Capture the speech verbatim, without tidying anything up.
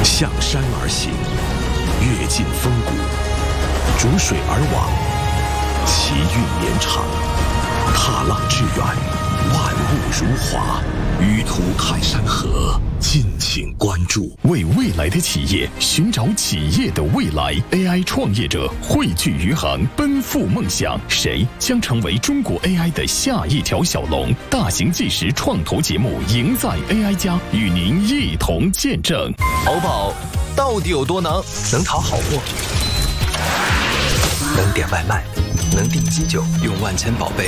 向山而行，阅尽峰谷，逐水而往，其韵绵长，踏浪致远，万物如华。舆图泰山河，敬请关注。 为未来的企业寻找企业的未来 ，A I 创业者汇聚余杭，奔赴梦想。谁将成为中国 A I 的下一条小龙？大型即时创投节目《赢在 A I 家》与您一同见证。 淘宝到底有多能？ 能淘好货，能点外卖，能订机酒，用万千宝贝